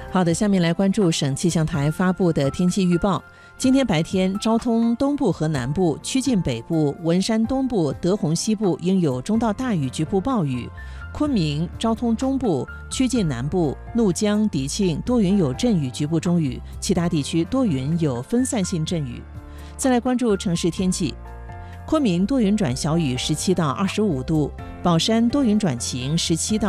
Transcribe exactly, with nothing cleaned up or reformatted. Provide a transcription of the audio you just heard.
好的，下面来关注省气象台发布的天气预报。今天白天，昭通东部和南部、曲靖北部、文山东部、德宏西部应有中到大雨局部暴雨；昆明、昭通中部、曲靖南部、怒江、迪庆多云有阵雨局部中雨，其他地区多云有分散性阵雨。再来关注城市天气。昆明多云转小雨，十七到二十五度；宝山多云转晴，十七到